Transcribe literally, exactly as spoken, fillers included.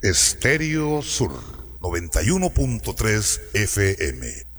Estéreo Sur noventa y uno punto tres F M.